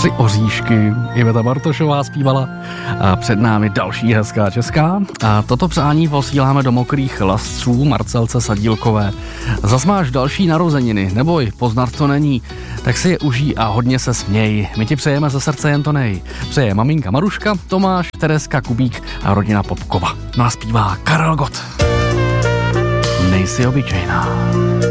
3 oříšky. Iveta Bartošová zpívala a před námi další hezká česká. A toto přání posíláme do mokrých lasců Marcelce Sadílkové. Zas máš další narozeniny, neboj, poznat to není, tak si je užij a hodně se směj. My ti přejeme ze srdce jen to nej. Přeje maminka Maruška, Tomáš, Tereska, Kubík a rodina Popkova. No a zpívá Karel Gott. Nejsi obyčejná.